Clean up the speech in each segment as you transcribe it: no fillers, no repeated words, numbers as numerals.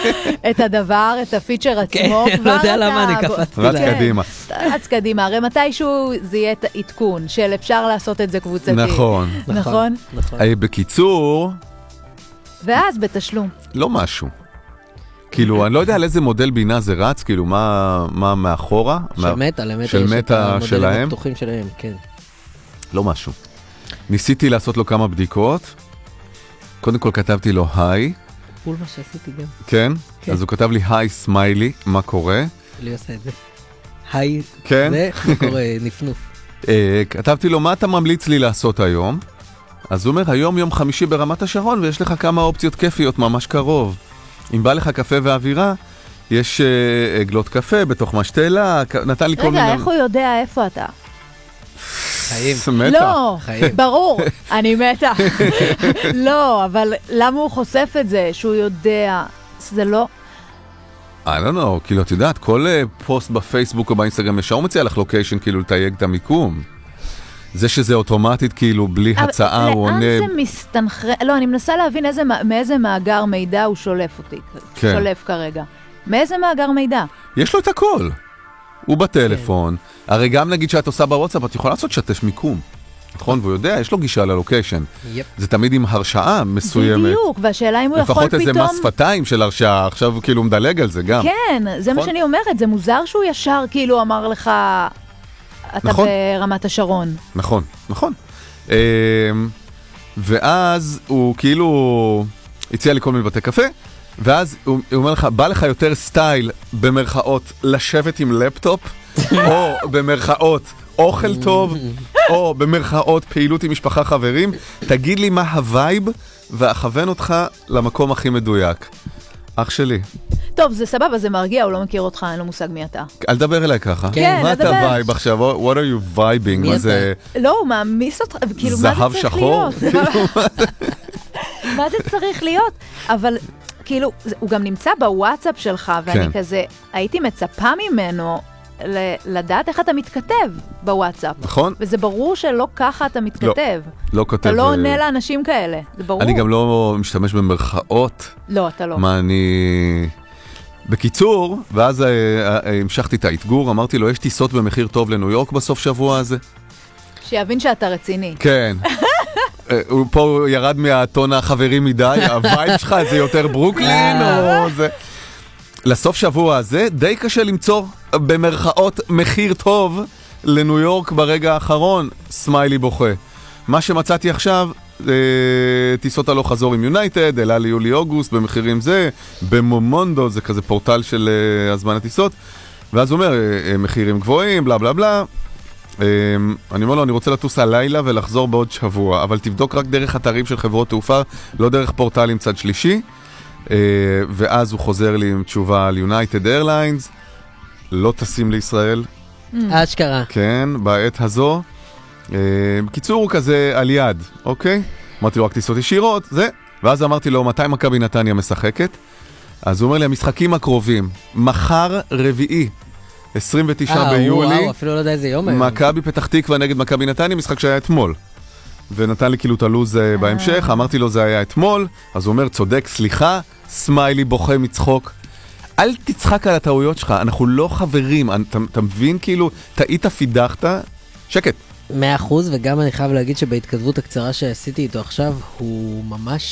את הדבר, את הפיצ'ר עצמו. לא יודע למה אני קפצתי. רץ קדימה. רץ קדימה, הרי מתישהו זה יהיה עדכון של אפשר לעשות את זה קבוצתי. נכון. נכון? בקיצור... ואז בתשלום. לא משהו. כאילו, אני לא יודע על איזה מודל בינה זה רץ, כאילו, מה מאחורה? של מטה, של מטה שלהם? המודלים הפתוחים שלהם, כן. לא משהו. ניסיתי לעשות לו כמה בדיקות. קודם כל כתבתי לו היי. בול מה שעשיתי גם. כן? אז הוא כתב לי היי סמיילי, מה קורה? לי עושה את זה. היי, כן? זה, מה קורה, נפנוף. כתבתי לו, מה אתה ממליץ לי לעשות היום? אז הוא אומר, היום יום חמישי ברמת השרון, ויש לך כמה אופציות כיפיות ממש קרוב. אם בא לך קפה ואווירה, יש עגלות קפה בתוך משתלה, נתן לי כל מיני... רגע, איך הוא יודע איפה אתה? חיים. מתה. לא, ברור, אני מתה. לא, אבל למה הוא חושף את זה? שהוא יודע, זה לא... I don't know, כאילו, את יודעת, כל פוסט בפייסבוק או באינסטגרם ישר מציע לך לוקיישן, כאילו, לתייג את המיקום. זה שזה אוטומטית, כאילו, בלי הצעה, הוא עונה... לאן זה מסתנחר... לא, אני מנסה להבין מאיזה מאגר מידע הוא שולף אותי. כן. שולף כרגע. מאיזה מאגר מידע? יש לו את הכל. הוא בטלפון. הרי גם נגיד שאת עושה בוואטסאפ, את יכולה לעשות שתף מיקום. נכון? והוא יודע, יש לו גישה ללוקיישן. זה תמיד עם הרשאה מסוימת. בדיוק, והשאלה אם הוא יכול פתאום... לפחות איזה מס שפתיים של הרשאה, עכשיו כאילו הוא מדלג על זה גם. כן, זה מה שאני אומרת, זה מוזר שהוא ישר כאילו אמר לך, אתה ברמת השרון. נכון, נכון. ואז הוא כאילו הציע לי כל מיני בתי קפה, ואז הוא אומר לך, בא לך יותר סטייל במרכאות לשבת עם לפטופ, או במרכאות אוכל טוב, או במרכאות פעילות עם משפחה חברים, תגיד לי מה הווייב, ואכוון אותך למקום הכי מדויק. אח שלי. טוב, זה סבבה, זה מרגיע, הוא לא מכיר אותך, אין לו מושג מי אתה. אל תדבר אליי ככה. כן, מה אתה וייב עכשיו? What are you vibing? מי אתה? לא, הוא מעמיס אותך, כאילו, מה זה צריך להיות? מה זה צריך להיות? אבל, כאילו, הוא גם נמצא בוואטסאפ שלך, ואני כזה, הייתי מצפה ממנו לדעת איך אתה מתכתב בוואטסאפ. נכון. וזה ברור שלא ככה אתה מתכתב. לא כותב. אתה לא עונה לאנשים כאלה, זה ברור. אני גם לא משתמש במרכאות. לא, אתה לא. מה אני... בקיצור, ואז המשכתי את האתגור, אמרתי לו, יש טיסות במחיר טוב לניו יורק בסוף שבוע הזה? שיבין שאתה רציני. כן. הוא פה ירד מהטון החברי מדי, הווייב שלך זה יותר ברוקלין או זה... לסוף שבוע הזה די קשה למצוא במרכאות מחיר טוב לניו יורק ברגע האחרון, סמיילי בוכה. מה שמצאתי עכשיו, טיסות הלוך חזור עם יונייטד, אלה ליולי-אוגוסט במחירים זה, במומונדו, זה כזה פורטל של הזמן הטיסות, ואז הוא אומר, מחירים גבוהים, בלה בלה בלה. אני אומר לו, אני רוצה לטוס הלילה ולחזור בעוד שבוע, אבל תבדוק רק דרך אתרים של חברות תעופה, לא דרך פורטלים צד שלישי. ואז הוא חוזר לי עם תשובה על יונייטד איירליינס, לא טסים לישראל. אשכרה. כן, בעת הזו. בקיצור הוא כזה על יד, אוקיי? אמרתי לו, רק טיסות ישירות, זה. ואז אמרתי לו, מתי מכבי נתניה משחקת? אז הוא אומר לי, המשחקים הקרובים, מחר רביעי, 29 ביולי. וואו, אפילו לא יודע איזה יום. מכבי פתח תקווה נגד מכבי נתניה, משחק שהיה אתמול. ונתן לי כאילו את הלוז בהמשך, אמרתי לו זה היה אתמול, אז הוא אומר צודק, סליחה, סמיילי בוכה מצחוק. אל תצחק על הטעויות שלך, אנחנו לא חברים, אתה מבין כאילו, טעית פידחת, שקט. 100%, וגם אני חייב להגיד שבהתכתבות הקצרה שעשיתי איתו עכשיו, הוא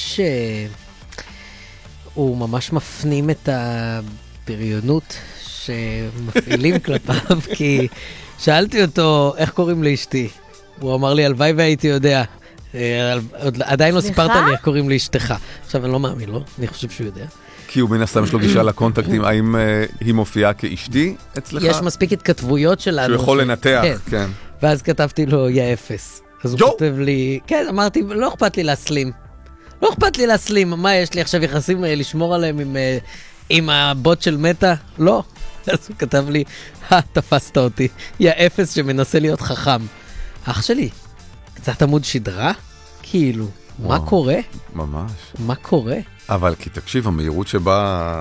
ממש מפנים את הבריונות שמפעילים כלפיו, כי שאלתי אותו איך קוראים לאשתי. הוא אמר לי, הלוואי והייתי יודע. עדיין לא סיפרת לי איך קוראים לאשתך. עכשיו אני לא מאמין לו, אני חושב שהוא יודע. כי הוא מן הסתם יש לו גישה לקונטקטים, האם היא מופיעה כאשתי אצלך? יש מספיק התכתבויות שלנו. שהוא יכול לנתח, כן. ואז כתבתי לו, יא אפס. אז הוא כותב לי, כן, אמרתי, לא אכפת לי להסלים. לא אכפת לי להסלים, מה יש לי עכשיו יחסים לשמור עליהם עם הבוט של מטה? לא. אז הוא כתב לי, תפסת אותי, יא אפס שמנסה להיות חכם. אח שלי, קצת עמוד שדרה? כאילו, מה קורה? ממש. מה קורה? אבל כי תקשיב, המהירות שבה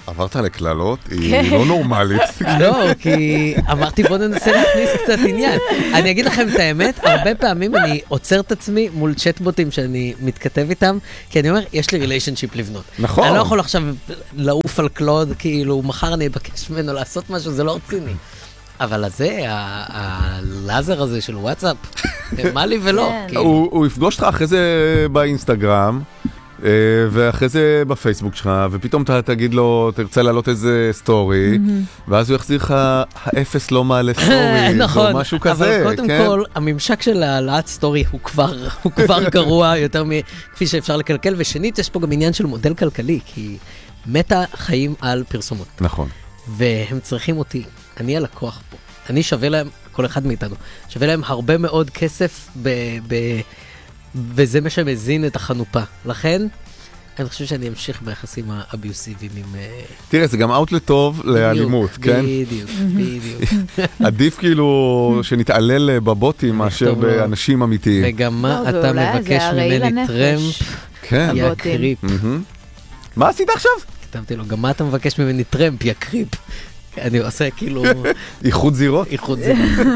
עברת לכללות, היא לא נורמלית. לא, כי אמרתי בוא ננסה להכניס קצת עניין. אני אגיד לכם את האמת, הרבה פעמים אני עוצר את עצמי מול צ'טבוטים שאני מתכתב איתם, כי אני אומר, יש לי ריליישנשיפ לבנות. נכון. אני לא יכול עכשיו לעוף על קלוד, כאילו מחר אני אבקש ממנו לעשות משהו, זה לא רציני. אבל הזה, הלאזר הזה של וואטסאפ, מה לי ולא. הוא יפגוש אותך אחרי זה באינסטגרם, ואחרי זה בפייסבוק שלך, ופתאום אתה תגיד לו, תרצה לעלות איזה סטורי, ואז הוא יחזיר לך, האפס לא מעלה סטורי, נכון, או משהו כזה. אבל קודם כל, הממשק של העלאת סטורי הוא כבר גרוע יותר מכפי שאפשר לקלקל, ושנית, יש פה גם עניין של מודל כלכלי, כי מטה חיים על פרסומות. נכון. והם צריכים אותי, אני הלקוח פה, אני שווה להם, כל אחד מאיתנו, שווה להם הרבה מאוד כסף וזה מה שמזין את החנופה. לכן, אני חושב שאני אמשיך ביחסים האביוסיביים עם... תראה, זה גם אאוטלט טוב לאלימות, כן? בדיוק. עדיף כאילו שנתעלל בבוטים מאשר באנשים אמיתיים. וגם מה אתה מבקש ממני טרמפ? כן. יא קריפ. מה עשית עכשיו? כתבתי לו, גם מה אתה מבקש ממני טרמפ, יא קריפ? אני עושה כאילו... איחוד זירות? איחוד זירות.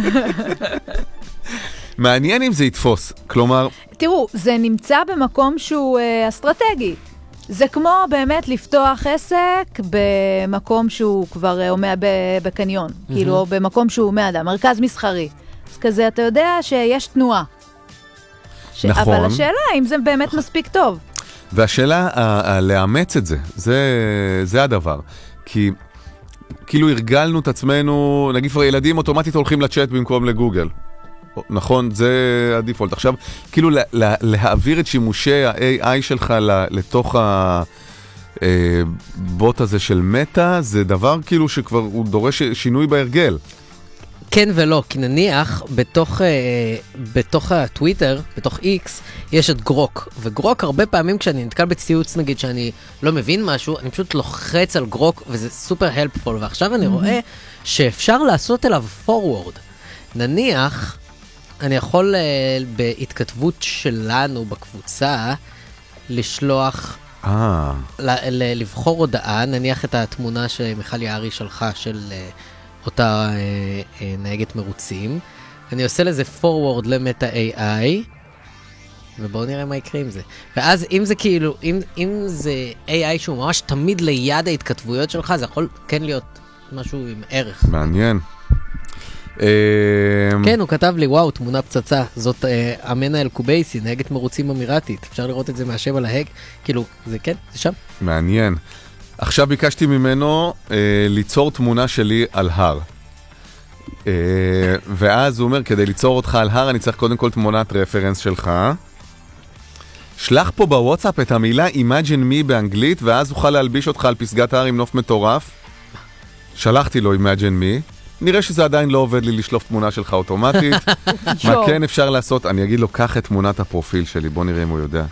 מעניין אם זה יתפוס, כלומר... תראו, זה נמצא במקום שהוא אסטרטגי. זה כמו באמת לפתוח עסק במקום שהוא כבר עומד בקניון, כאילו, או במקום שהוא עומד, מרכז מסחרי. אז כזה, אתה יודע שיש תנועה. נכון. אבל השאלה, אם זה באמת מספיק טוב. והשאלה, לאמץ את זה, זה הדבר. כי כאילו הרגלנו את עצמנו, נגיד כבר ילדים אוטומטית הולכים לצ'אט במקום לגוגל. נכון, זה הדיפולט. עכשיו, כאילו להעביר את שימושי ה-AI שלך לתוך הבוט הזה של מטה, זה דבר כאילו שכבר הוא דורש שינוי בהרגל. כן ולא, כי נניח בתוך הטוויטר, בתוך X, יש את גרוק. וגרוק הרבה פעמים כשאני נתקל בציוץ, נגיד שאני לא מבין משהו, אני פשוט לוחץ על גרוק, וזה סופר הלפפול. ועכשיו אני רואה שאפשר לעשות אליו forward. נניח, אני יכול בהתכתבות שלנו בקבוצה, לשלוח, לבחור הודעה, נניח את התמונה שמיכל יערי שלחה של אותה נהגת מרוצים. אני עושה לזה forward למטה AI, ובואו נראה מה יקרה עם זה. ואז אם זה כאילו, אם זה AI שהוא ממש תמיד ליד ההתכתבויות שלך, זה יכול כן להיות משהו עם ערך. מעניין. כן, הוא כתב לי, וואו, תמונה פצצה, זאת אמנה אל-קובייסי, נהגת מרוצים אמירתית, אפשר לראות את זה מהשם על ההג, כאילו, זה כן, זה שם. מעניין. עכשיו ביקשתי ממנו ליצור תמונה שלי על הר. ואז הוא אומר, כדי ליצור אותך על הר, אני צריך קודם כל תמונת רפרנס שלך. שלח פה בוואטסאפ את המילה Imagine Me באנגלית, ואז אוכל להלביש אותך על פסגת הר עם נוף מטורף. שלחתי לו Imagine Me. נראה שזה עדיין לא עובד לי לשלוף תמונה שלך אוטומטית. מה כן אפשר לעשות? אני אגיד לו, קח את תמונת הפרופיל שלי, בוא נראה אם הוא יודע.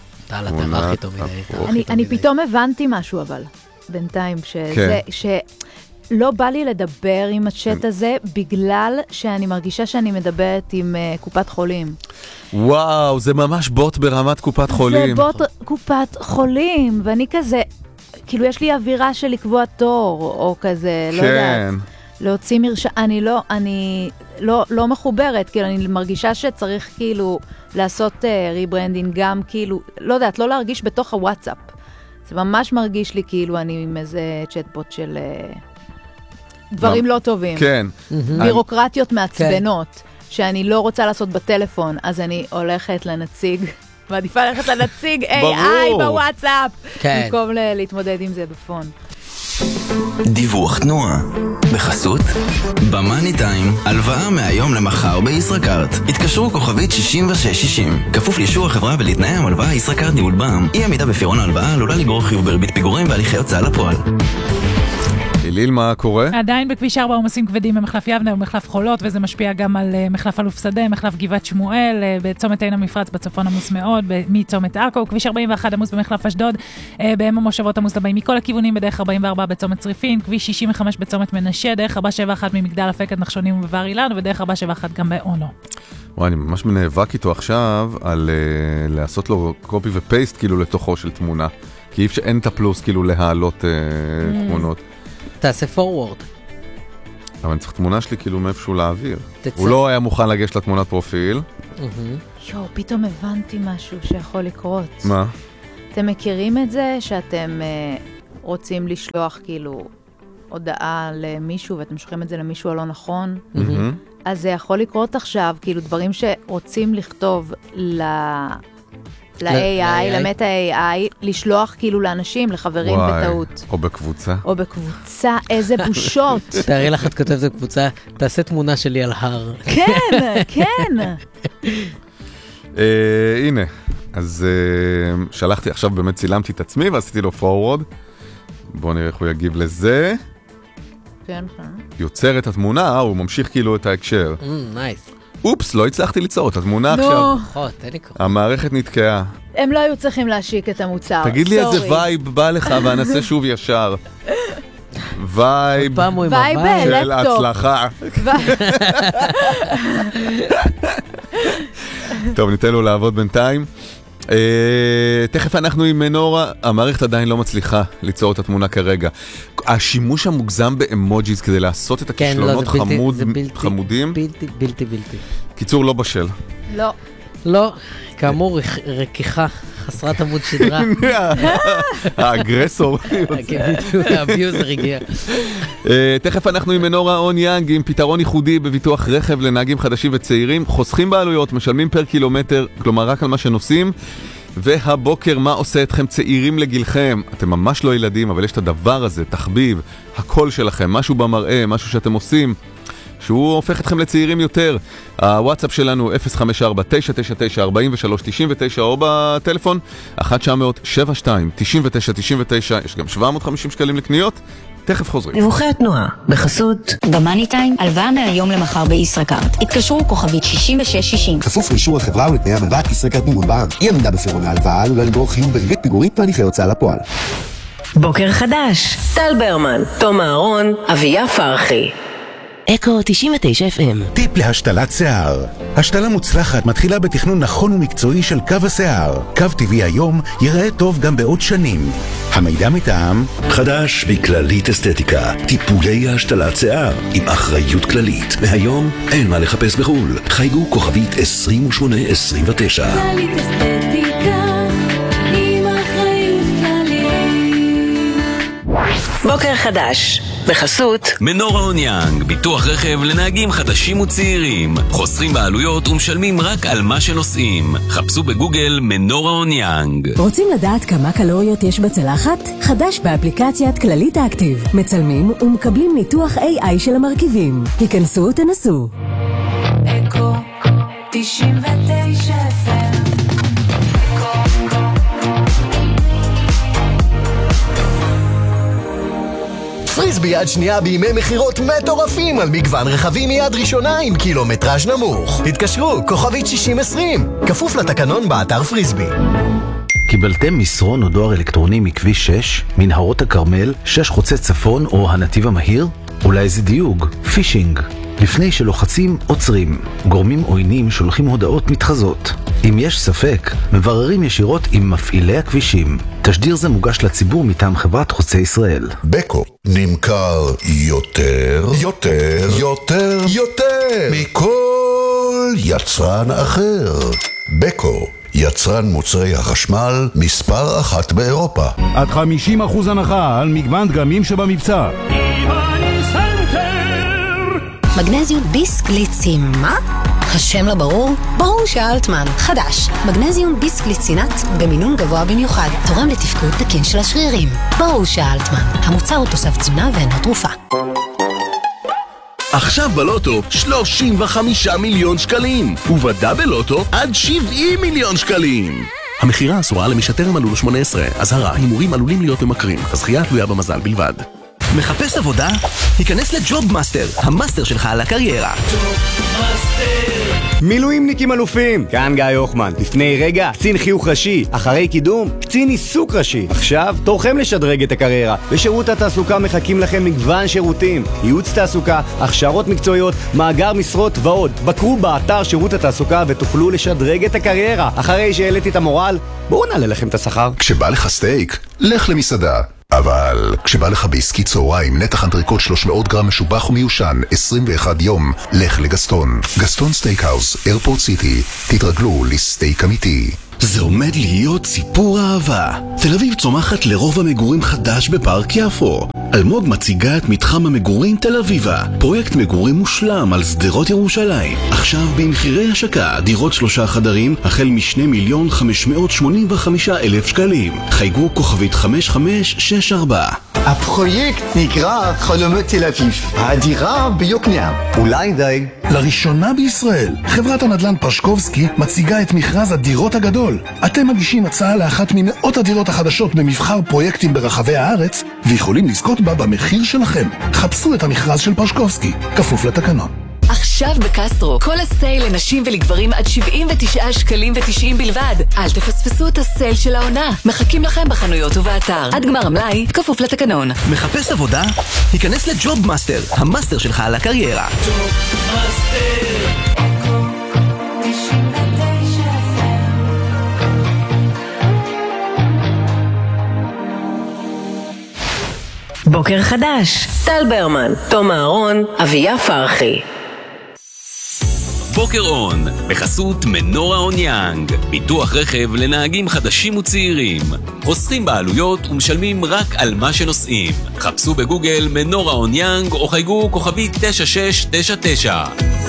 אני פתאום הבנתי משהו אבל, בינתיים, שלא בא לי לדבר עם הצ'אט הזה, בגלל שאני מרגישה שאני מדברת עם קופת חולים. וואו, זה ממש בוט ברמת קופת חולים. זה בוט קופת חולים, ואני כזה, כאילו יש לי אווירה של לקבוע תור, או כזה, לא יודעת. להוציא אני לא מחוברת, כאילו אני מרגישה שצריך כאילו לעשות ריברנדינג גם כאילו, לא יודעת, לא להרגיש בתוך הוואטסאפ. זה ממש מרגיש לי כאילו אני עם איזה צ'טבוט של דברים לא טובים. כן. בירוקרטיות מעצבנות, שאני לא רוצה לעשות בטלפון, אז אני הולכת לנציג, מעדיפה ללכת לנציג AI בוואטסאפ, במקום להתמודד עם זה בפון. דיווח תנועה בחסות במאני טיים, הלוואה מהיום למחר בישראכרט. התקשרו כוכבית 6660, כפוף לאישור החברה ולתנאי המלוואה. ישראכרט ניהול בע"מ. אי עמידה בפירעון ההלוואה עלולה לגרור חיוב בריבית פיגורים והליכי הוצאה לפועל. אליל, מה קורה? עדיין בכביש 4 עומסים כבדים במחלף יבנה ומחלף חולות, וזה משפיע גם על מחלף אלוף שדה, מחלף גבעת שמואל, בצומת עין המפרץ בצפון עמוס מאוד, מצומת עכו, כביש 41 עמוס במחלף אשדוד, בעמק המושבות עמוס לבאים מכל הכיוונים, בדרך 44 בצומת צריפין, כביש 65 בצומת מנשה, דרך 471 ממגדל אפק עד נחשונים ובבר אילן, ודרך 471 גם באונו. וואי, אני ממש נאבק איתו עכשיו על לעשות לו קופי ופייסט כאילו לתוכו של תמונה. כי אין את הפלוס כאילו להעלות תמונות. תעשה forward. אבל אני צריך תמונה שלי כאילו מאיפשהו להעביר. הוא לא היה מוכן לגשת לתמונת פרופיל. פתאום הבנתי משהו שיכול לקרות. מה? אתם מכירים את זה שאתם רוצים לשלוח כאילו הודעה למישהו ואתם שולחים את זה למישהו הלא נכון? אז זה יכול לקרות עכשיו, כאילו דברים שרוצים לכתוב ל-AI, למטה AI, לשלוח כאילו לאנשים, לחברים בטעות. או בקבוצה. או בקבוצה, איזה בושות. תארי לך, את כותבת בקבוצה, תעשה תמונה שלי על הר. כן, כן. הנה, אז שלחתי, עכשיו באמת צילמתי את עצמי ועשיתי לו forward. בואו נראה איך הוא יגיב לזה. כן, כן. יוצר את התמונה, הוא ממשיך כאילו את ההקשר. נייס. אופס, לא הצלחתי ליצור את התמונה עכשיו. המערכת נתקעה. הם לא היו צריכים להשיק את המוצר. תגיד לי איזה וייב בא לך ואנסה שוב ישר. וייב של הצלחה. טוב, ניתן לו לעבוד בינתיים. תכף אנחנו עם מנורה, המערכת עדיין לא מצליחה ליצור את התמונה כרגע. השימוש המוגזם באמוג'יז כדי לעשות את הכישלונות חמודים, בלתי. קיצור לא בשל. לא, כאמור רכיחה, חסרת עמוד שדרה. האגרסור. האביוזר הגיע. תכף אנחנו עם מנורה און יאנג, עם פתרון ייחודי בביטוח רכב לנהגים חדשים וצעירים, חוסכים בעלויות, משלמים פר קילומטר, כלומר רק על מה שנוסעים. והבוקר, מה עושה אתכם צעירים לגילכם? אתם ממש לא ילדים, אבל יש את הדבר הזה, תחביב, הקול שלכם, משהו במראה, משהו שאתם עושים, שהוא הופך אתכם לצעירים יותר. הוואטסאפ שלנו 054-999-4399 או בטלפון 1-900-72-99-99, יש גם 750 שקלים לקניות. תכף חוזרים. דיווחי התנועה, בחסות במאני טיים, הלוואה מהיום למחר בישראכרט. התקשרו כוכבית 6660. כפוף לאישור החברה ולתנאי המבט ישראכרט מימון בנק. אי עמידה בפירעון ההלוואה עלולה לגרור חיוב בריבית פיגורית והליכי הוצאה לפועל. בוקר חדש, טל ברמן, תום אהרון, אביה פרחי. אקו 99 FM. טיפ להשתלת שיער. השתלה מוצלחת מתחילה בתכנון נכון ומקצועי של קו השיער. קו טבעי היום ייראה טוב גם בעוד שנים. המידע מטעם חדש בכללית אסתטיקה, טיפולי השתלת שיער עם אחריות כללית. מהיום אין מה לחפש בחול. חייגו כוכבית 2829. כללית אסתטיקה עם אחריות כללית. בוקר חדש, בחסות מנורה און יאנג, ביטוח רכב לנהגים חדשים וצעירים, חוסכים בעלויות ומשלמים רק על מה שנוסעים. חפשו בגוגל מנורה און יאנג. רוצים לדעת כמה קלוריות יש בצלחת? חדש באפליקציית כללית אקטיב, מצלמים ומקבלים ניתוח AI של המרכיבים. היכנסו ותנסו. אקו 99 FM. פריסבי יד שנייה בימי מחירות מטורפים על מגוון רכבים מיד ראשונה עם קילומטראז' נמוך. התקשרו, כוכבית 6020, כפוף לתקנון באתר פריסבי. קיבלתם מסרון או דואר אלקטרוני מכביש 6, מנהרות הכרמל, 6 חוצה צפון או הנתיב המהיר? אולי זה דיוג, פישינג. לפני שלוחצים, עוצרים. גורמים עוינים שולחים הודעות מתחזות. אם יש ספק, מבררים ישירות עם מפעילי הכבישים. תשדיר זה מוגש לציבור מטעם חברת חוצה ישראל. בקו נמכר יותר מכל יצרן אחר. בקו, יצרן מוצרי החשמל מספר 1 באירופה. עד 50% הנחה על מגוון דגמים שבמבצע. מגנזיום ביסקליצין, מה? השם לא ברור? ברור שאלטמן. חדש, מגנזיום ביסקליצינט במינון גבוה במיוחד, תורם לתפקוד תקין של השרירים. ברור שאלטמן. המוצר הוא תוסף תזונה ואינו תרופה. עכשיו בלוטו 35 מיליון שקלים, ובדאבל לוטו עד 70 מיליון שקלים. המחירה אסורה למי שטרם מלאו לו 18. אזהרה, הימורים עלולים להיות ממכרים. הזכייה תלויה במזל בלבד. מחפש עבודה? היכנס לג'וב מאסטר, המאסטר שלך על הקריירה. מילואימניקים אלופים, כאן גיא הוחמן. לפני רגע, קצין חיוך ראשי, אחרי קידום, קצין עיסוק ראשי. עכשיו, תורכם לשדרג את הקריירה. בשירות התעסוקה מחכים לכם מגוון שירותים, ייעוץ תעסוקה, הכשרות מקצועיות, מאגר משרות ועוד. בקרו באתר שירות התעסוקה ותוכלו לשדרג את הקריירה. אחרי שהעליתי את המורל, בואו נעלה לכם את השכר. כשבא לך סטייק, לך למסעדה. אבל כשבא לך בעסקי צהריים, נתח אנטריקוט 300 גרם משובח ומיושן, 21 יום, לך לגסטון. גסטון סטייקהאוס, איירפורט סיטי. תתרגלו לסטייק אמיתי. זה עומד להיות סיפור אהבה. תל אביב צומחת לרוב המגורים חדש בפארק יפו. אלמוג מציגה את מתחם המגורים תל אביבה, פרויקט מגורים מושלם על שדרות ירושלים. עכשיו במחירי השקה, דירות 3 חדרים החל מ2,585,000 שקלים. חייגו כוכבית 5564. הפרויקט נקרא חלומות תל אביב, הדירה ביוקנעם. אולי די. לראשונה בישראל, חברת הנדל"ן פרשקובסקי מציגה את מכרז הדירות הגדול. אתם מגישים הצעה לאחת ממאות הדירות החדשות במבחר פרויקטים ברחבי הארץ, ויכולים לזכות בה במחיר שלכם. חפשו את המכרז של פרשקובסקי, כפוף לתקנון. עכשיו בקסטרו, כל הסייל לנשים ולגברים עד 79 שקלים ו90 בלבד. אל תפספסו את הסייל של העונה. מחכים לכם בחנויות ובאתר. עד גמר המלאי, כפוף לתקנון. מחפש עבודה? היכנס לג'וב מאסטר, המאסטר שלך על הקריירה. בוקר חדש, טל ברמן, תום אהרון, אביה פרחי. בוקר און, בחסות מנורה און יאנג, ביטוח רכב לנהגים חדשים וצעירים. חוסכים בעלויות ומשלמים רק על מה שנוסעים. חפשו בגוגל מנורה און יאנג או חייגו כוכבי 9699.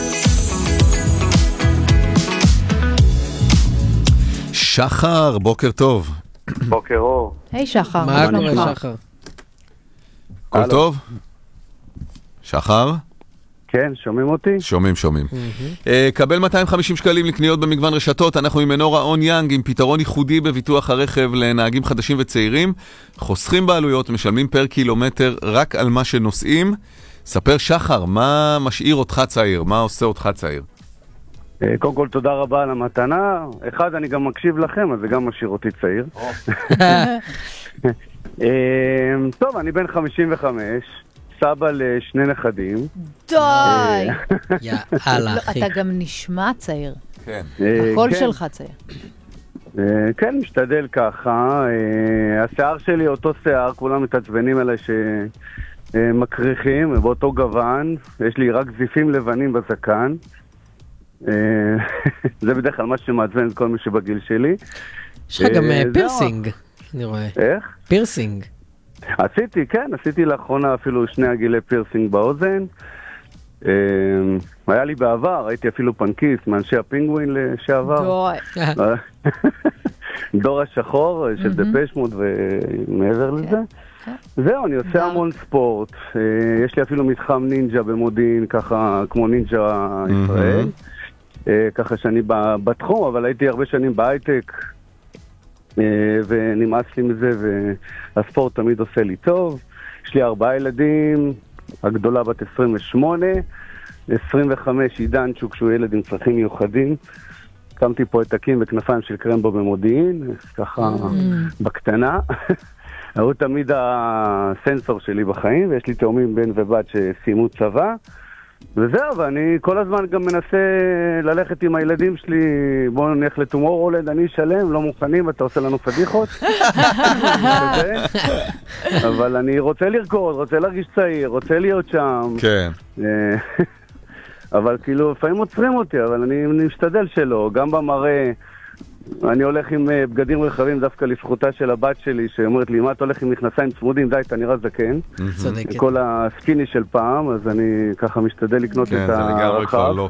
שחר, בוקר טוב. בוקר אור. היי שחר. מה קורה שחר? הכל טוב? שחר? כן, שומעים אותי? שומעים. קבל 250 שקלים לקניות במגוון רשתות. אנחנו עם מנורה און יאנג, עם פתרון ייחודי בביטוח הרכב לנהגים חדשים וצעירים. חוסכים בעלויות, משלמים פר קילומטר רק על מה שנוסעים. ספר שחר, מה משאיר אותך צעיר? מה עושה אותך צעיר? קודם כל תודה רבה על המתנה. אחד, אני גם מקשיב לכם, אז זה גם משאיר אותי צעיר. טוב, אני בן 55, סבא לשני נכדים. די! יאללה, אחי. אתה גם נשמע צעיר. כן. הקול שלך צעיר. כן, משתדל ככה. השיער שלי אותו שיער, כולם מתעצבנים אליי שמקריחים, באותו גוון. יש לי רק זיפים לבנים בזקן. זה בדרך כלל מה שמעצבן את כל מי שבגיל שלי. יש לך גם פירסינג, אני רואה. איך? פירסינג. עשיתי לאחרונה אפילו 2 עגילי פירסינג באוזן. היה לי בעבר, הייתי אפילו פנקיסט מאנשי הפינגווין לשעבר. דור השחור של דפש מוד ומעבר לזה. זהו, אני עושה המון ספורט. יש לי אפילו מתחם נינג'ה במודיעין, ככה כמו נינג'ה ישראל. ככה שאני בתחום, אבל הייתי הרבה שנים בהייטק. ונמאס לי מזה, והספורט תמיד עושה לי טוב. יש לי 4 ילדים, הגדולה בת 28, 25 עידן צ'וק שהוא ילד עם צרכים מיוחדים. קמתי פה עתקים וכנפיים של קרמבו במודיעין, ככה בקטנה. הוא תמיד הסנסור שלי בחיים, ויש לי תאומים בן ובת שסיימו צבא. וזהו, ואני כל הזמן גם מנסה ללכת עם הילדים שלי, בואו נלך לטומורולנד, אני אשלם, לא מוכנים, אתה עושה לנו פדיחות. אבל אני רוצה לרקוד, רוצה להרגיש צעיר, רוצה להיות שם. כן. אבל כאילו, לפעמים עוצרים אותי, אבל אני משתדל שלא, גם במראה. אני הולך עם בגדים רחבים דווקא לזכותה של הבת שלי, שאומרת לי, מה אתה הולך עם מכנסיים צמודים? די, אתה נראה זקן. צודקת. כל הסקיני של פעם, אז אני ככה משתדל לקנות את הרחב. כן, זה לגמרי כבר לא.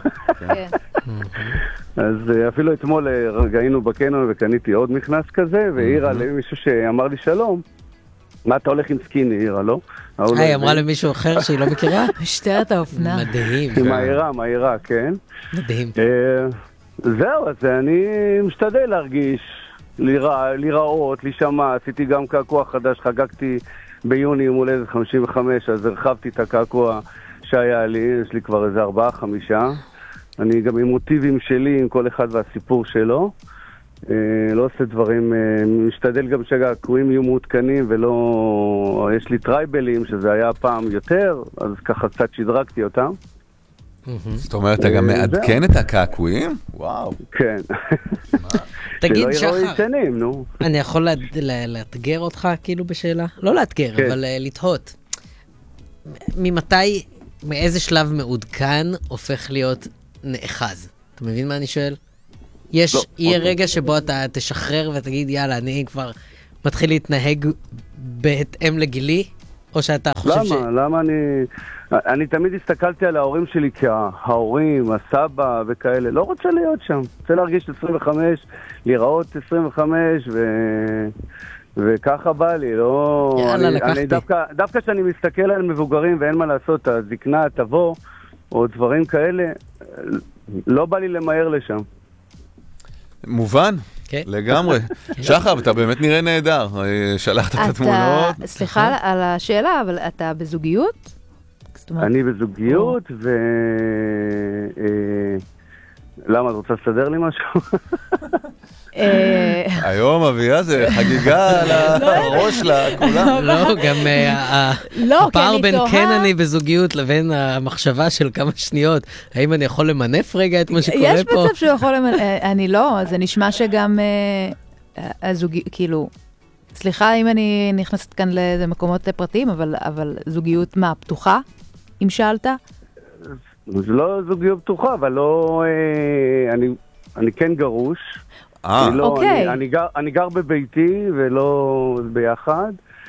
אז אפילו אתמול היינו בקניון וקניתי עוד מכנס כזה, והעירה למישהו שאמר לי שלום, מה אתה הולך עם סקיני, העירה, לא? היא אמרה למישהו אחר שהיא לא מכירה? משטרת האופנה. מדהים. מהעירה, כן. מדהים. זהו, אז אני משתדל להרגיש, לראות, להישמע. עשיתי גם קעקוע חדש, חגגתי ביוני יום הולדת 55, אז הרחבתי את הקעקוע שהיה לי, יש לי כבר איזה 4-5. אני גם עם מוטיבים שלי, עם כל אחד והסיפור שלו. לא עושה דברים, משתדל גם שהקרואים יהיו מעודכנים ולא... יש לי טרייבלים, שזה היה פעם יותר, אז ככה קצת שדרגתי אותם. זאת אומרת, אתה גם מעדכן את הקעקועים? וואו. כן. תגיד, שלא יראו שחר, ישנים, נו. אני יכול לאתגר אותך כאילו בשאלה? לא לאתגר, אבל לתהות. ממתי, מאיזה שלב מעודכן הופך להיות נאחז? אתה מבין מה אני שואל? יהיה רגע שבו אתה תשחרר ותגיד, יאללה, אני כבר מתחיל להתנהג בהתאם לגילי? או שאתה חושב למה אני תמיד הסתכלתי על ההורים שלי כההורים, הסבא וכאלה. לא רוצה להיות שם. רוצה להרגיש 25, להיראות 25 וככה בא לי. לא... יאללה, לקחתי. דווקא כשאני מסתכל על מבוגרים ואין מה לעשות, הזקנה, תבוא, או דברים כאלה, לא בא לי למהר לשם. מובן, לגמרי. שחר, אתה באמת נראה נהדר. שלחת את התמונות. סליחה על השאלה, אבל אתה בזוגיות? אני בזוגיות, למה, את רוצה לסדר לי משהו? היום אביה זה חגיגה על הראש לכולם. לא, גם הפער בין כן אני בזוגיות לבין המחשבה של כמה שניות, האם אני יכול למנף רגע את מה שקורה פה? יש מצב שהוא יכול למנף, אני לא, זה נשמע שגם הזוגיות, כאילו, סליחה אם אני נכנסת כאן למקומות פרטיים, אבל זוגיות מה, פתוחה? אם שאלת? זה לא זוגיות פתוחה, אבל לא... אני כן גרוש. אוקיי. אני גר בביתי ולא ביחד.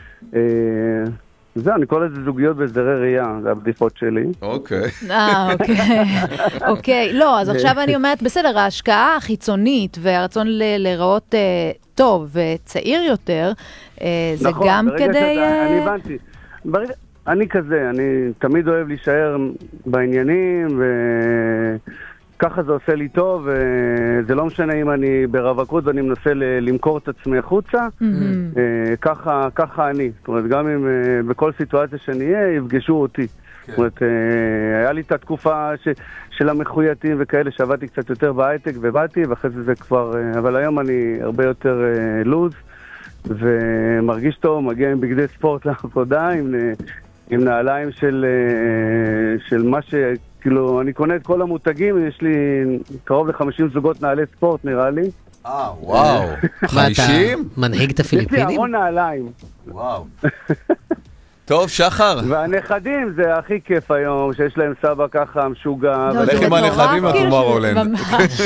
זה, אני קורא לזה זוגיות בהסדרי ראייה, זה הבדיחות שלי. אוקיי. אוקיי. לא, אז עכשיו אני אומרת, בסדר, ההשקעה החיצונית והרצון להיראות טוב וצעיר יותר, זה גם כדי... אני הבנתי. אני כזה, אני תמיד אוהב להישאר בעניינים, וככה זה עושה לי טוב, וזה לא משנה אם אני ברווקות ואני מנסה למכור את עצמי החוצה, ככה אני. זאת אומרת, גם אם בכל סיטואציה שאני אהיה, יפגשו אותי. זאת אומרת, היה לי את התקופה של המחוייתים וכאלה, שעבדתי קצת יותר בהייטק ובאתי, ואחרי זה כבר, אבל היום אני הרבה יותר לוז, ומרגיש טוב, מגיע עם בגדי ספורט לעבודה, עם נעליים של מה כאילו, אני קונה את כל המותגים, יש לי קרוב ל-50 זוגות נעלי ספורט, נראה לי. וואו, 50? מנהיג את הפיליפינים? יש לי המון נעליים. וואו. טוב, שחר. והנכדים זה הכי כיף היום, שיש להם סבא ככה משוגע. לך עם הנכדים לטומורולנד.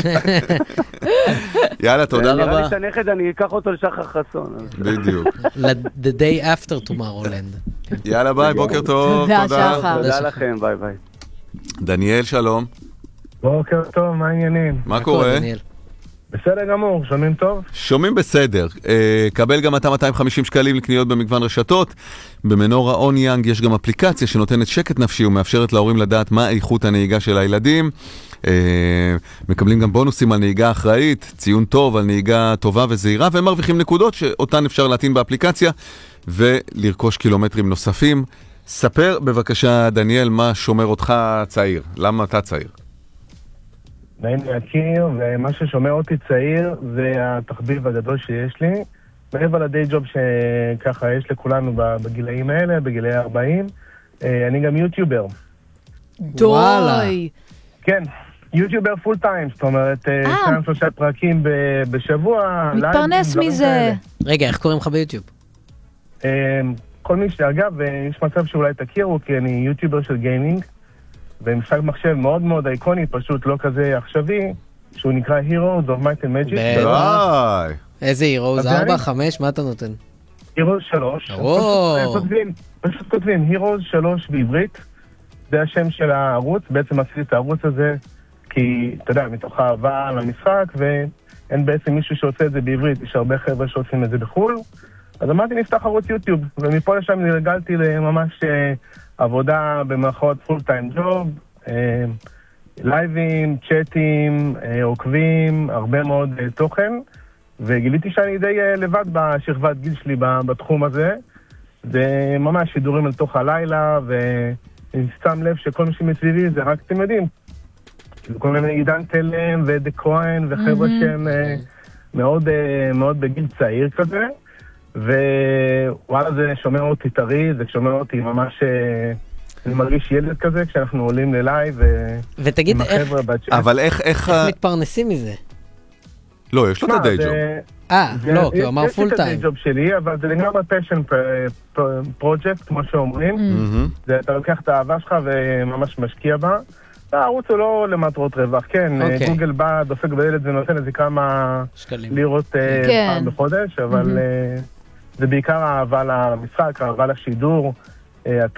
יאללה, תודה רבה. נראה לי את הנכד, אני אקח אותו לשחר חסון. בדיוק. The day after tomorrowland. יאללה, ביי, בוקר טוב. תודה לכם, ביי ביי. דניאל, שלום. בוקר טוב, מה העניינים? מה קורה? בסדר גמור, שומעים טוב? שומעים בסדר. קבל גם אתה 250 שקלים לקניות במגוון רשתות. במנורה אוניאנג יש גם אפליקציה שנותנת שקט נפשי ומאפשרת להורים לדעת מה איכות הנהיגה של הילדים. מקבלים גם בונוסים על נהיגה אחראית, ציון טוב על נהיגה טובה וזהירה, והם מרוויחים נקודות שאותן אפשר להטעין באפליקציה ולרכוש קילומטרים נוספים. ספר בבקשה, דניאל, מה שומר אותך צעיר? למה אתה צעיר? נעים להכיר, ומה ששומר אותי צעיר זה התחביב הגדול שיש לי. מעבר לדיי ג'וב שככה יש לכולנו בגילאים האלה, בגילי 40, אני גם יוטיובר. דוי! כן, יוטיובר פול טיים, זאת אומרת, 2-3 פרקים בשבוע. מתפרנס מזה. רגע, איך קוראים לך ביוטיוב? כל מי שאגב, יש מצב שאולי תכירו, כי אני יוטיובר של גיימינג, ומשחק מחשב מאוד מאוד אייקוני, פשוט לא כזה עכשווי, שהוא נקרא Heroes of Might and Magic. ביי! איזה Heroes? 4, 5? מה אתה נותן? Heroes 3. פשוט כותבים Heroes 3 בעברית, זה השם של הערוץ, בעצם עשיתי את הערוץ הזה, כי, אתה יודע, מתוך אהבה למשחק, ואין בעצם מישהו שעושה את זה בעברית, יש הרבה חבר'ה שעושים את זה בחול, אז אמרתי נפתח ערוץ יוטיוב, ומפה לשם נרגלתי לממש עבודה במרכאות פול טיים ג'וב, לייבים, צ'אטים, עוקבים, הרבה מאוד תוכן, וגיליתי שאני די לבד בשכבת גיל שלי בתחום הזה, זה ממש שידורים על תוך הלילה, ושם לב שכל מי שמסביבי זה רק, אתם יודעים, כל מיני עידן תלם ודה כהן וחבר'ה שהם מאוד בגיל צעיר כזה, ווואלה זה שומע אותי טרי, זה שומע אותי ממש, אני מרגיש ילד כזה כשאנחנו עולים ללייב, ותגיד אבל איך מתפרנסים מזה? לא, יש לו את הדיי ג'וב. לא, כי הוא אמר פול טיים. יש לי את הדיי ג'וב שלי, אבל זה לגמרי פשן פרוג'קט, כמו שאומרים. אתה לוקח את האהבה שלך וממש משקיע בה. הערוץ הוא לא למטרות רווח, כן, גוגל בא, דופק בילד ונותן איזה כמה לירות פעם בחודש, אבל זה בעיקר אהבה למשחק, אהבה לשידור.